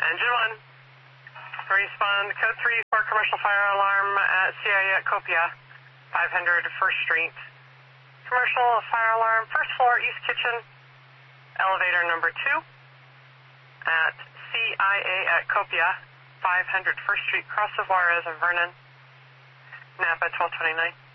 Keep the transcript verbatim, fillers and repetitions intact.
Engine one. Respond code three for commercial fire alarm at C I A at Copia, five hundred First Street. Commercial fire alarm, first floor, East Kitchen, elevator number two at C I A at Copia, five hundred First Street, Cross of Juarez and Vernon, Napa twelve twenty-nine.